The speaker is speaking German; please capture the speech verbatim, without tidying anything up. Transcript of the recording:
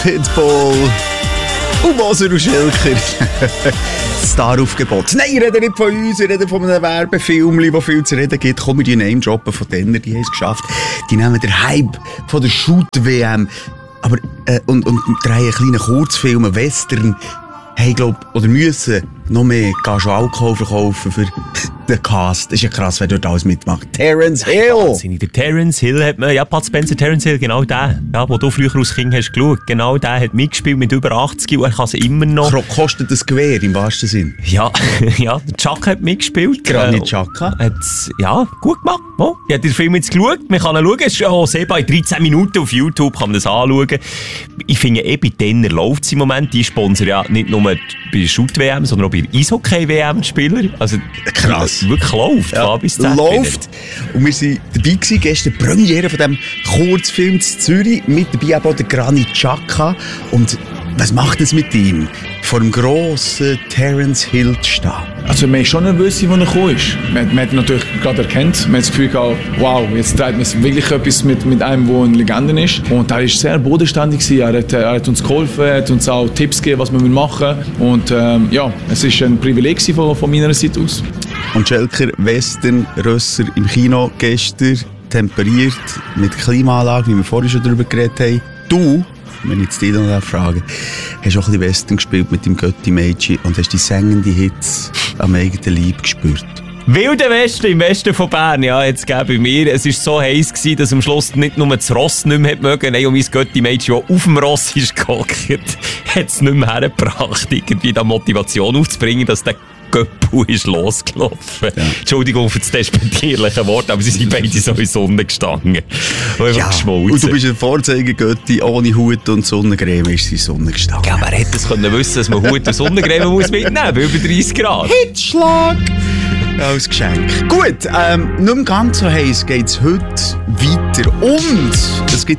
Pitbull und Moser und Schelker. Star-Aufgebot. Nein, ich rede nicht von uns, ich rede von einem Werbefilm, der viel zu reden gibt. Komm, die Name-Droppen von denen, die haben es geschafft. Die nehmen den Hype von der Shoot-W M. Aber, äh, und, und drei kleine Kurzfilme, Western, hey, glaub, oder müssen noch mehr, gehst du Alkohol verkaufen für den Cast. Das ist ja krass, wer dort alles mitmacht. Terence Hill! Wahnsinnig. Der Terence Hill hat man, ja, Bud Spencer, Terence Hill, genau der, ja, wo du früher als Kind hast geschaut, genau der hat mitgespielt mit über achtzig und er kann es immer noch. Kostet das Gewehr im wahrsten Sinn? Ja, ja, der Chuck hat mitgespielt. Granit Xhaka. Äh, ja, gut gemacht. Oh, ich habe den Film jetzt geschaut, man kann ihn schauen, es ist auch sehr bei dreizehn Minuten auf YouTube, kann man das anschauen. Ich finde, eh bei denen läuft es im Moment, die sponsern ja nicht nur bei der Shoot-W M, sondern auch bei der Eishockey-W M-Spieler. Also, krass. Wirklich läuft, ja, bis Z. Läuft. Und wir waren dabei gewesen, gestern Premiere von diesem Kurzfilm in Zürich, mit dabei auch der Granit Xhaka. Und was macht es mit ihm, vor dem grossen Terence Hill zu stehen? Also man ist schon nervös, als er gekommen ist. Man, man hat ihn natürlich gerade erkannt. Man hat das Gefühl gehabt, wow, jetzt treibt man wirklich etwas mit, mit einem, der eine Legende ist. Und er war sehr bodenständig. Er hat, er hat uns geholfen, er hat uns auch Tipps gegeben, was wir machen müssen. Und ähm, ja, es war ein Privileg von, von meiner Seite aus. Und Schelker, Western, Rösser im Kino gestern, temperiert, mit Klimaanlage, wie wir vorhin schon darüber geredet haben. Du, wenn ich jetzt dich noch frage, hast auch ein bisschen Western gespielt mit dem Götti-Mädchen und hast die sengenden Hits am eigenen Leib gespürt. Wilde Westen im Westen von Bern, ja, jetzt gebe ich mir. Es war so heiß gewesen, dass am Schluss nicht nur das Ross nicht mehr mögen, nein, und mein Götti-Mädchen, das auf dem Ross ist gehockt, hat es nicht mehr hergebracht, irgendwie da Motivation aufzubringen, dass der Göppel ist losgelaufen. Ja. Entschuldigung für das despektierliche Wort, aber sie sind beide so in der Sonne gestanden. Und ja, und du bist ein Vorzeigegötti, ohne Hut und Sonnencreme ist sie in der Sonne gestanden. Ja, wer hätte es können wissen, dass man Hut und Sonnencreme muss mitnehmen muss, bei über dreißig Grad. Hitzschlag! Als Geschenk. Gut, ähm, nicht mehr ganz so heiß geht es heute weiter. Und es gibt